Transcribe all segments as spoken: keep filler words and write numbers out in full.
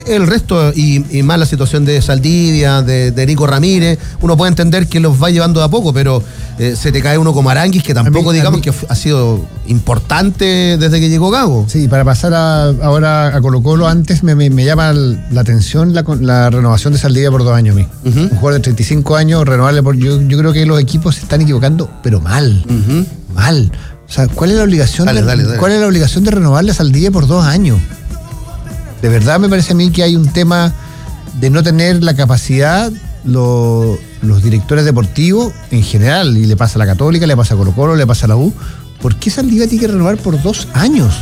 El resto, y, y más la situación de Saldivia, de, de Nico Ramírez, uno puede entender que los va llevando de a poco, pero eh, se te cae uno como Aranguis, que tampoco, mí, digamos, mí, que ha sido importante desde que llegó Gago. Sí, para pasar a, ahora a Colo Colo, antes me, me, me llama la atención la, la renovación de Saldivia por dos años a mí. Uh-huh. Un jugador de treinta y cinco años, renovarle por... Yo, yo creo que los equipos se están equivocando, pero mal, uh-huh. mal. O sea, ¿cuál es la obligación, dale, de, dale, dale. ¿cuál es la obligación de renovarle a Saldivia por dos años? De verdad me parece a mí que hay un tema de no tener la capacidad lo, los directores deportivos en general, y le pasa a la Católica, le pasa a Colo Colo, le pasa a la U. ¿Por qué Saldivia tiene que renovar por dos años?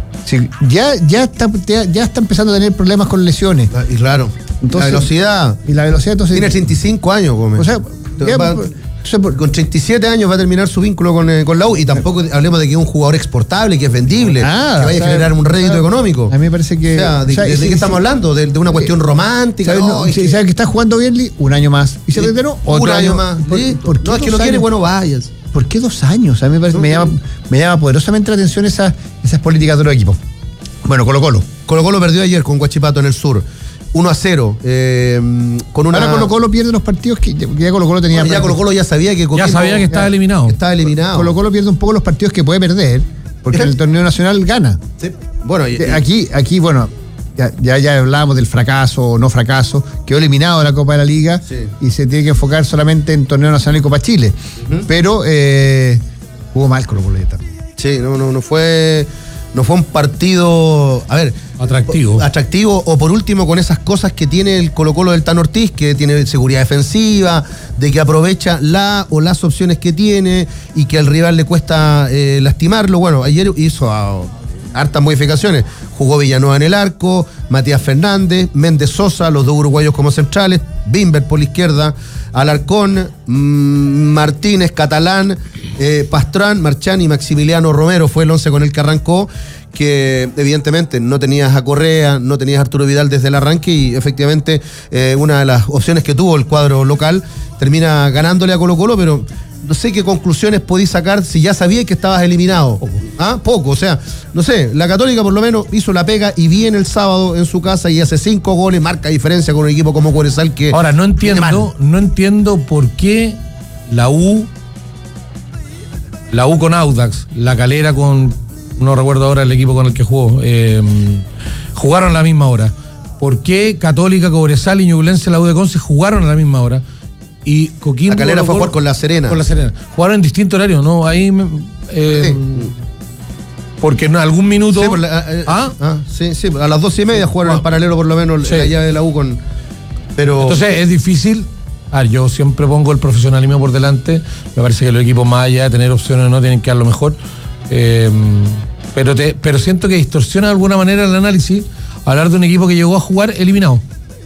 Si ya, ya, está, ya está empezando a tener problemas con lesiones. Y claro, entonces, la velocidad. Y la velocidad entonces. Tiene treinta y cinco años, Gómez. O sea, ya, va, o sea, con treinta y siete años va a terminar su vínculo con, eh, con la U, y tampoco hablemos de que es un jugador exportable, que es vendible, nada, que vaya o sea, a generar un rédito económico. A mí me parece que... O sea, ¿de, o sea, de, sí, de qué sí, estamos sí. hablando? ¿De, de una cuestión romántica? ¿Sabes no, no, sí, que... que está jugando bien? Un año más. ¿Y se retiró? Un año, año más. ¿Por, ¿por no, es que no quiere, bueno, vayas. ¿Por qué dos años? A mí me, parece, no, me, llama, me llama poderosamente la atención esas, esas políticas de los equipos. Bueno, Colo Colo. Colo Colo perdió ayer con Huachipato en el sur. uno a cero. Eh, con una... Ahora Colo Colo pierde los partidos que ya Colo Colo tenía. Bueno, ya Colo Colo ya sabía que Coquimbo, ya sabía que estaba eliminado. Estaba eliminado. Colo Colo pierde un poco los partidos que puede perder, porque en el torneo nacional gana. Sí. Bueno, y, aquí, aquí, bueno, ya, ya, ya hablábamos del fracaso o no fracaso. Quedó eliminado de la Copa de la Liga, sí, y se tiene que enfocar solamente en torneo nacional y Copa Chile. Uh-huh. Pero eh, jugó mal Colo Colo también. Sí, no, no, no fue. No fue un partido, a ver, atractivo. Atractivo, o por último con esas cosas que tiene el Colo-Colo del Tano Ortiz, que tiene seguridad defensiva, de que aprovecha la o las opciones que tiene y que al rival le cuesta eh, lastimarlo. Bueno, ayer hizo a, hartas modificaciones. Jugó Villanueva en el arco, Matías Fernández, Méndez Sosa, los dos uruguayos como centrales, Bimber por la izquierda, Alarcón, mmm, Martínez, Catalán, eh, Pastrán, Marchán y Maximiliano Romero fue el once con el que arrancó, que evidentemente no tenías a Correa, no tenías a Arturo Vidal desde el arranque, y efectivamente eh, una de las opciones que tuvo el cuadro local termina ganándole a Colo Colo, pero no sé qué conclusiones podís sacar si ya sabías que estabas eliminado. Poco. ¿Ah? Poco, o sea, no sé, la Católica por lo menos hizo la pega y viene el sábado en su casa y hace cinco goles, marca diferencia con un equipo como Cobresal que... Ahora, no entiendo, no entiendo por qué la U, la U con Audax, la Calera con, no recuerdo ahora el equipo con el que jugó, eh, jugaron a la misma hora. ¿Por qué Católica, Cobresal y Ñublense, la U de Conce jugaron a la misma hora? Y Coquimbo... La Calera fue a jugar con la Serena. Con la Serena. Jugaron en distinto horario, ¿no? Ahí... Eh, sí. Porque en algún minuto... Sí, por la, eh, ¿Ah? Ah, sí, sí, a las doce y media jugaron en paralelo por lo menos sí. La llave de la U con... Pero... Entonces es difícil... A ver, yo siempre pongo el profesionalismo por delante. Me parece que los equipos, más allá de tener opciones, no tienen que dar lo mejor. Eh, pero, te, pero siento que distorsiona de alguna manera el análisis hablar de un equipo que llegó a jugar eliminado.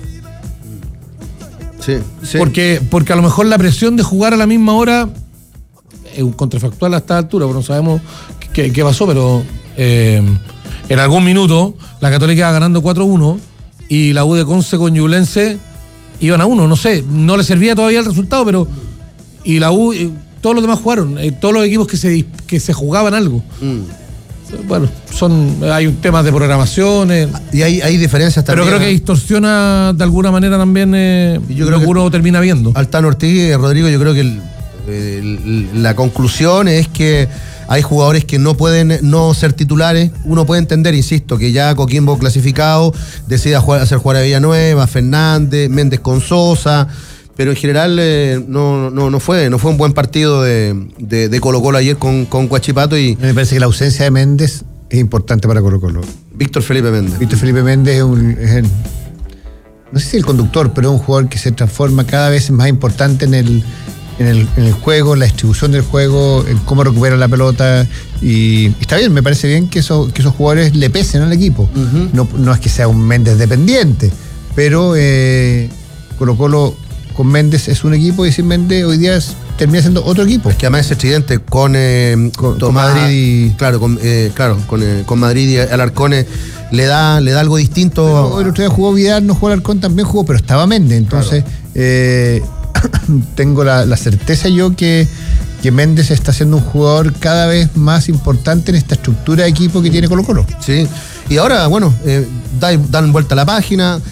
Sí, sí. Porque, porque a lo mejor la presión de jugar a la misma hora es un contrafactual a esta altura, porque no sabemos qué, qué pasó, pero eh, en algún minuto la Católica iba ganando cuatro uno y la U de Conce con Ñublense iban a uno, no sé, no le servía todavía el resultado, pero y la U, todos los demás jugaron, eh, todos los equipos que se, que se jugaban algo. Mm. Bueno, son hay temas de programaciones y hay, hay diferencias también. Pero creo que distorsiona de alguna manera también eh, yo creo lo que uno termina viendo. Altano Ortiz, Rodrigo, yo creo que el, el, la conclusión es que hay jugadores que no pueden no ser titulares. Uno puede entender, insisto, que ya Coquimbo clasificado decida jugar, hacer jugar a Villanueva, Fernández, Méndez con Sosa. Pero en general eh, no, no, no fue no fue un buen partido de, de, de Colo Colo ayer con, con Huachipato. Y me parece que la ausencia de Méndez es importante para Colo Colo. Víctor Felipe Méndez. Víctor Felipe Méndez es, un, es el, no sé si el conductor, pero es un jugador que se transforma cada vez más importante en el, en el, en el juego, la distribución del juego, en cómo recupera la pelota. Y, y está bien, me parece bien que, eso, que esos jugadores le pesen al equipo. Uh-huh. No, no es que sea un Méndez dependiente, pero eh, Colo Colo con Méndez es un equipo y sin Méndez hoy día es, termina siendo otro equipo. Es que además ese tridente con, eh, con, con Madrid y claro, con, eh, claro, con, eh, con Madrid y Alarcón le da, le da algo distinto. Pero, el otro día jugó Vidal, no jugó Alarcón, también jugó, pero estaba Méndez. Entonces, claro. eh, tengo la, la certeza yo que, que Méndez está siendo un jugador cada vez más importante en esta estructura de equipo que tiene Colo Colo. Sí. Y ahora, bueno, eh, da- dan vuelta a la página,